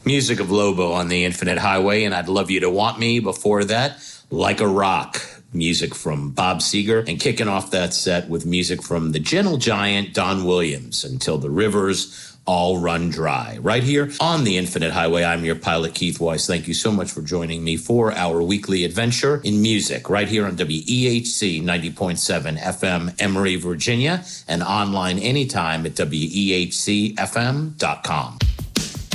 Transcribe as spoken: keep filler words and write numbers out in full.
Music of Lobo on the Infinite Highway, and I'd Love You to Want Me. Before that, Like a Rock, music from Bob Seger, and kicking off that set with music from the gentle giant Don Williams, Until the Rivers All Run Dry. Right here on the Infinite Highway, I'm your pilot, Keith Weiss. Thank you so much for joining me for our weekly adventure in music, right here on W E H C ninety point seven F M, Emory, Virginia, and online anytime at W E H C F M dot com.